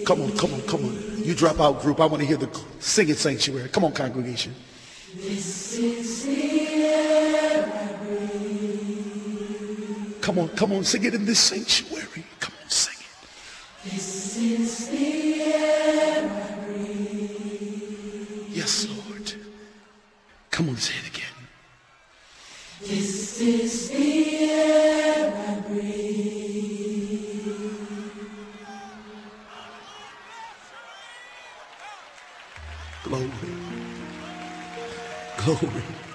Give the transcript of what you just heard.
Come on, come on, come on. You drop out, group. I want to hear the singing sanctuary. Come on, congregation. This is the air I breathe. Come on, sing it in this sanctuary. Come on, sing it. This is the air I breathe. Yes, Lord. Come on, say it again. This is the air I breathe. Glory. Glory.